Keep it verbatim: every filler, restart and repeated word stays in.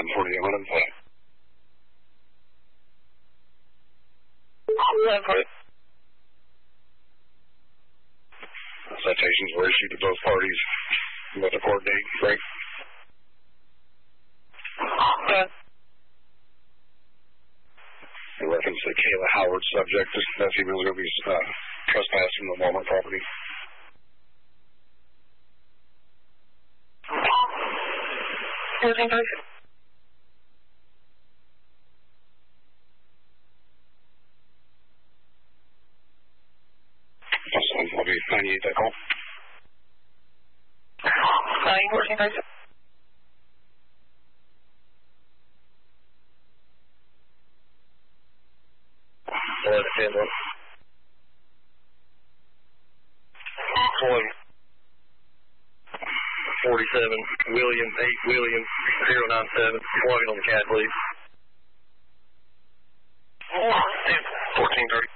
ten forty, one hundred play. Citations were issued to both parties with the court date, Frank. Okay. In reference to Kayla Howard subject, that female is going to be uh, trespassing the Walmart property. Everything goes. I'll be ninety-eight that call. Nine, working goes. One forty-seven, William, eight William, zero nine seven. Plug it on the cat, please. fourteen thirty.